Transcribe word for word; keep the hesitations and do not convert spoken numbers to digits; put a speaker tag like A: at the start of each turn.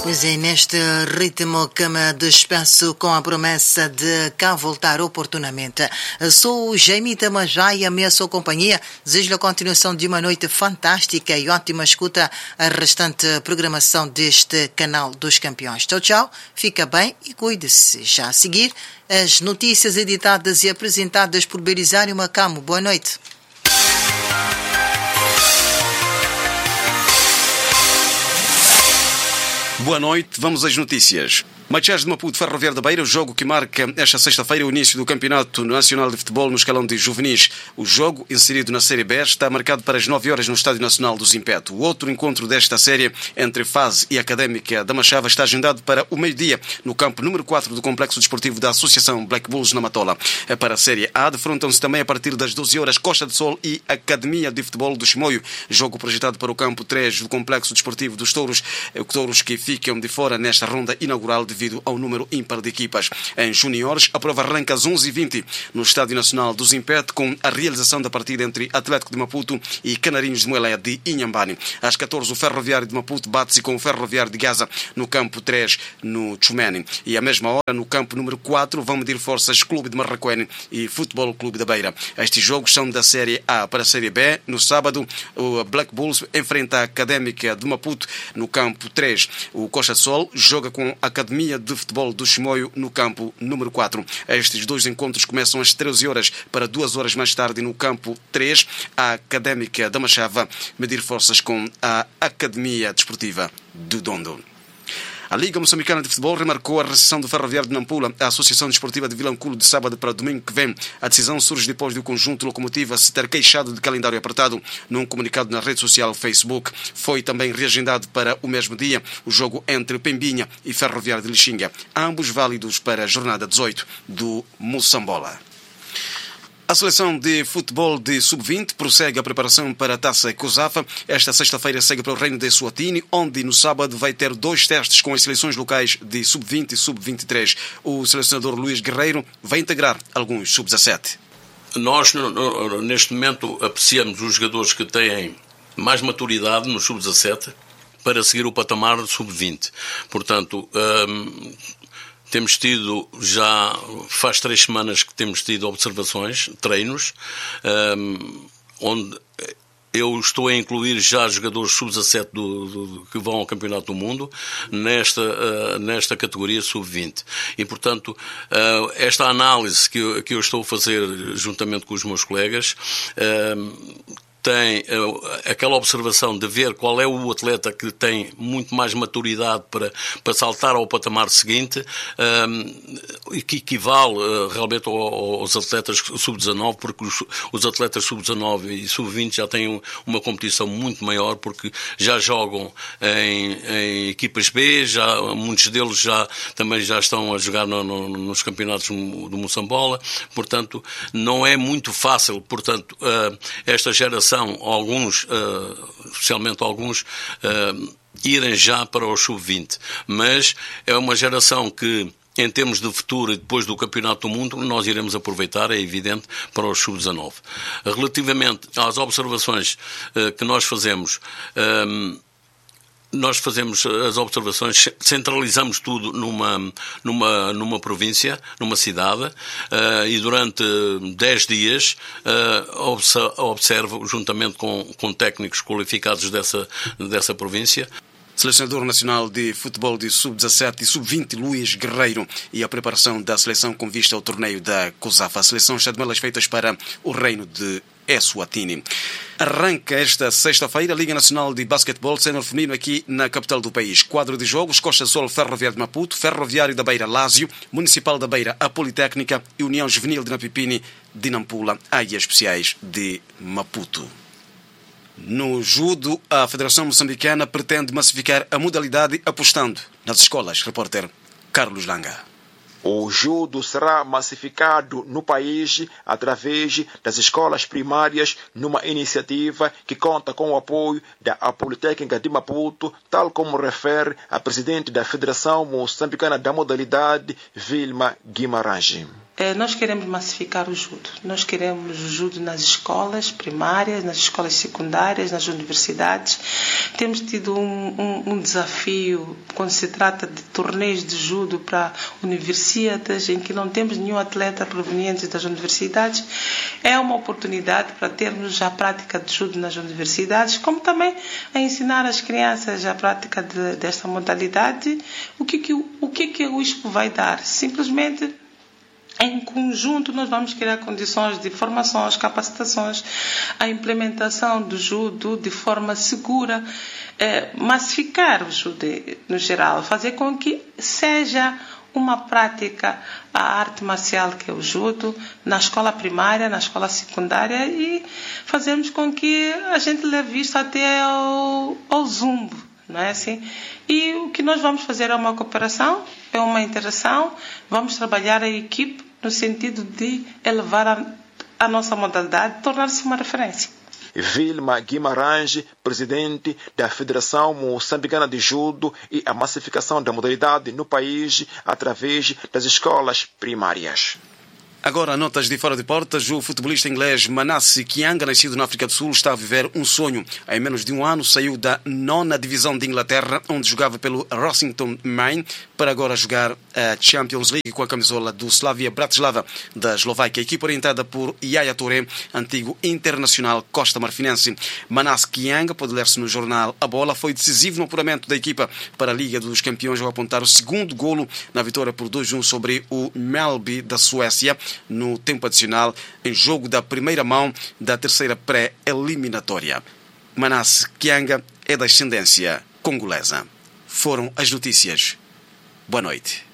A: Pois é, neste ritmo que me despeço com a promessa de cá voltar oportunamente. Sou o Jaimita Majai, a minha sua companhia. Desejo-lhe a continuação de uma noite fantástica e ótima escuta a restante programação deste canal dos campeões. Tchau, tchau, fica bem e cuide-se. Já a seguir, as notícias editadas e apresentadas por Belisário Macamo. Boa noite.
B: Boa noite, vamos às notícias. Machás de Maputo, Ferroviário da Beira, o jogo que marca esta sexta-feira o início do Campeonato Nacional de Futebol no escalão de juvenis. O jogo, inserido na Série B, está marcado para as nove horas no Estádio Nacional do Zimpeto. O outro encontro desta série entre Fase e Académica da Machava está agendado para o meio-dia no campo número quatro do Complexo Desportivo da Associação Black Bulls na Matola. Para a Série A, defrontam-se também a partir das doze horas Costa do Sol e Academia de Futebol do Chimoio. Jogo projetado para o campo três do Complexo Desportivo dos Touros. Touros que ficam de fora nesta ronda inaugural devido ao número ímpar de equipas. Em juniores, a prova arranca às onze e vinte no Estádio Nacional do Zimpeto, com a realização da partida entre Atlético de Maputo e Canarinhos de Moelé de Inhambane. Às catorze, o Ferroviário de Maputo bate-se com o Ferroviário de Gaza no campo três, no Chumene. E à mesma hora, no campo número quatro, vão medir forças Clube de Marraquene e Futebol Clube da Beira. Estes jogos são da Série A para a Série B. No sábado, o Black Bulls enfrenta a Académica de Maputo no campo três. O Costa do Sol joga com a Academia de Futebol do Chimoio no campo número quatro. Estes dois encontros começam às treze horas para duas horas mais tarde no campo três. A Académica da Machava medir forças com a Academia Desportiva do Dondo. A Liga Moçambicana de Futebol remarcou a recepção do Ferroviário de Nampula à Associação Desportiva de Vilanculo de sábado para domingo que vem. A decisão surge depois do conjunto Locomotiva se ter queixado de calendário apertado. Num comunicado na rede social Facebook, foi também reagendado para o mesmo dia o jogo entre Pembinha e Ferroviário de Lixinga, ambos válidos para a jornada dezoito do Moçambola. A seleção de futebol de sub vinte prossegue a preparação para a Taça COSAFA. Esta sexta-feira segue para o Reino de Eswatini, onde no sábado vai ter dois testes com as seleções locais de sub vinte e sub vinte e três. O selecionador Luís Guerreiro vai integrar alguns sub dezassete.
C: Nós, neste momento, apreciamos os jogadores que têm mais maturidade no sub dezassete para seguir o patamar do sub vinte. Portanto, hum, temos tido, já faz três semanas que temos tido observações, treinos, um, onde eu estou a incluir já jogadores sub dezassete do, do, que vão ao Campeonato do Mundo nesta, uh, nesta categoria sub vinte. E, portanto, uh, esta análise que eu, que eu estou a fazer juntamente com os meus colegas uh, tem uh, aquela observação de ver qual é o atleta que tem muito mais maturidade para, para saltar ao patamar seguinte, um, e que equivale uh, realmente ao, aos atletas sub dezanove, porque os, os atletas sub dezanove e sub vinte já têm uma competição muito maior, porque já jogam em, em equipas B, já, muitos deles já, também já estão a jogar no, no, nos campeonatos do Moçambola. Portanto, não é muito fácil, portanto, uh, esta geração, alguns, uh, especialmente alguns, uh, irem já para o sub vinte. Mas é uma geração que, em termos de futuro e depois do Campeonato do Mundo, nós iremos aproveitar, é evidente, para o sub dezanove. Relativamente às observações uh, que nós fazemos, um, nós fazemos as observações, centralizamos tudo numa, numa, numa província, numa cidade, uh, e durante dez dias uh, observo, juntamente com, com técnicos qualificados dessa, dessa província.
B: Selecionador nacional de futebol de sub dezassete e sub vinte, Luís Guerreiro, e a preparação da seleção com vista ao torneio da COSAFA. A seleção está de malas feitas para o Reino de Eswatini. Arranca esta sexta-feira a Liga Nacional de Basquetebol Sénior Feminino aqui na capital do país. Quadro de jogos: Costa do Sol, Ferroviário de Maputo, Ferroviário da Beira, Lásio, Municipal da Beira, a Politécnica e União Juvenil de Napipini, de Nampula, Águias Especiais de Maputo. No judo, a Federação Moçambicana pretende massificar a modalidade apostando nas escolas. Repórter Carlos Langa.
D: O judo será massificado no país através das escolas primárias numa iniciativa que conta com o apoio da Politécnica de Maputo, tal como refere a presidente da Federação Moçambicana da Modalidade, Vilma Guimarães.
E: Nós queremos massificar o judo. Nós queremos o judo nas escolas primárias, nas escolas secundárias, nas universidades. Temos tido um, um, um desafio quando se trata de torneios de judo para universidades, em que não temos nenhum atleta proveniente das universidades. É uma oportunidade para termos a prática de judo nas universidades, como também a ensinar as crianças a prática de, desta modalidade. O que, que, o que, que o ISPO vai dar? Simplesmente, em conjunto, nós vamos criar condições de formações, capacitações, a implementação do judo de forma segura, eh, massificar o judo no geral, fazer com que seja uma prática a arte marcial que é o judo na escola primária, na escola secundária, e fazermos com que a gente leve isso até ao, ao zumbo, não é assim? E o que nós vamos fazer é uma cooperação, é uma interação, vamos trabalhar a equipe no sentido de elevar a, a nossa modalidade, tornar-se uma referência.
D: Vilma Guimarães, presidente da Federação Moçambicana de Judo, e a massificação da modalidade no país através das escolas primárias.
B: Agora, notas de fora de portas. O futebolista inglês Manasseh Kianga, nascido na África do Sul, está a viver um sonho. Em menos de um ano, saiu da nona divisão de Inglaterra, onde jogava pelo Rossington Main, para agora jogar a Champions League com a camisola do Slavia Bratislava da Eslováquia, equipa orientada por Yaya Touré, antigo internacional costa-marfinense. Manasseh Kianga, pode ler-se no jornal A Bola, foi decisivo no apuramento da equipa para a Liga dos Campeões ao apontar o segundo golo na vitória por dois a um sobre o Mjällby da Suécia, no tempo adicional, em jogo da primeira mão da terceira pré-eliminatória. Manasseh Kianga é da ascendência congolesa. Foram as notícias. Boa noite.